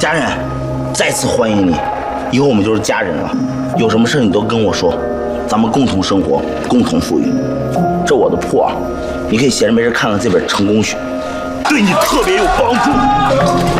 家人，再次欢迎你，以后我们就是家人了。有什么事你都跟我说，咱们共同生活，共同富裕。这我的铺啊，你可以闲着没事看看这本成功学，对你特别有帮助。